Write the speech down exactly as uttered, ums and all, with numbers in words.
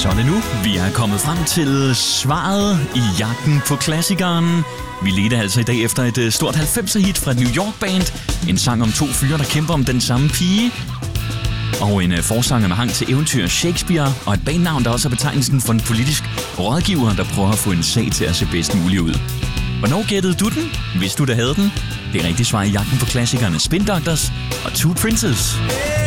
Så er det nu. Vi er kommet frem til svaret i jagten på klassikeren. Vi ledte altså i dag efter et stort halvfemser-hit fra et New York-band. En sang om to fyre, der kæmper om den samme pige. Og en forsanger med hang til eventyr Shakespeare. Og et bandnavn, der også er betegnelsen for en politisk rådgiver, der prøver at få en sag til at se bedst muligt ud. Hvornår gættede du den? Hvis du da havde den? Det er rigtigt svar i jagten på klassikerne Spin Doctors og Two Princes.